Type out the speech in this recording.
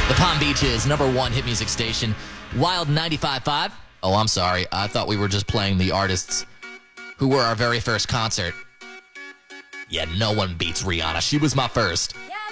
The Palm Beach's #1 hit music station, Wild 95.5. Oh, I'm sorry. I thought we were just playing the artists who were our very first concert. Yeah, no one beats Rihanna. She was my first.